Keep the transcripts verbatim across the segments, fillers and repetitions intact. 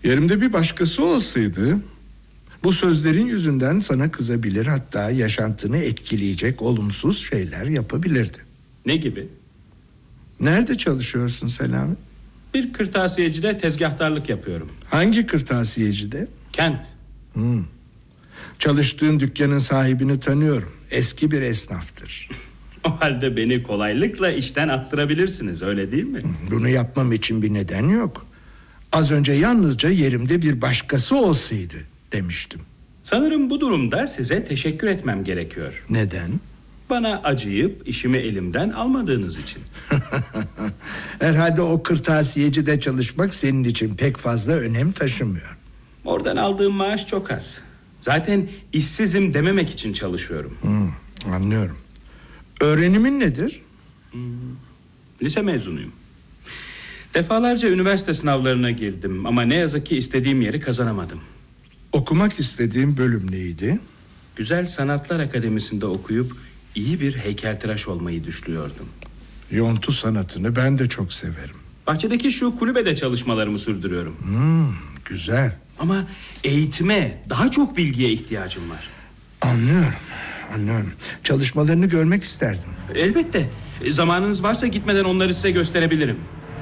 Yerimde bir başkası olsaydı bu sözlerin yüzünden sana kızabilir, hatta yaşantını etkileyecek olumsuz şeyler yapabilirdi. Ne gibi? Nerede çalışıyorsun Selami? Bir kırtasiyecide tezgahtarlık yapıyorum. Hangi kırtasiyecide? Kent. Hmm. Çalıştığın dükkanın sahibini tanıyorum. Eski bir esnaftır. O halde beni kolaylıkla işten attırabilirsiniz, öyle değil mi? Bunu yapmam için bir neden yok. Az önce yalnızca yerimde bir başkası olsaydı demiştim. Sanırım bu durumda size teşekkür etmem gerekiyor. Neden? Bana acıyıp işimi elimden almadığınız için. Herhalde o kırtasiyecide çalışmak senin için pek fazla önem taşımıyor. Oradan aldığım maaş çok az. Zaten işsizim dememek için çalışıyorum. Hmm, anlıyorum. Öğrenimin nedir? Hmm, lise mezunuyum. Defalarca üniversite sınavlarına girdim ama ne yazık ki istediğim yeri kazanamadım. Okumak istediğim bölüm neydi? Güzel Sanatlar Akademisi'nde okuyup iyi bir heykeltıraş olmayı düşünüyordum. Yontu sanatını ben de çok severim. Bahçedeki şu kulübede çalışmalarımı sürdürüyorum. Hmm, güzel. Ama eğitime, daha çok bilgiye ihtiyacım var. Anlıyorum, anlıyorum. Çalışmalarını görmek isterdim. Elbette. Zamanınız varsa gitmeden onları size gösterebilirim.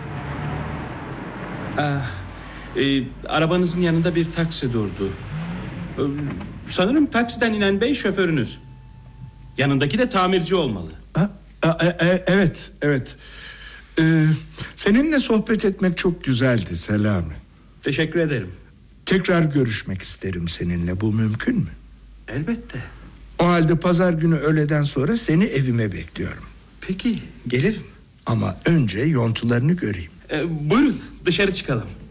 Ah, e, arabanızın yanında bir taksi durdu. E, sanırım taksiden inen bey şoförünüz. Yanındaki de tamirci olmalı. Ha, a, e, e, evet, evet. Ee, seninle sohbet etmek çok güzeldi Selami. Teşekkür ederim. Tekrar görüşmek isterim seninle. Bu mümkün mü? Elbette. O halde pazar günü öğleden sonra seni evime bekliyorum. Peki, gelirim. Ama önce yontularını göreyim. E, buyurun, dışarı çıkalım.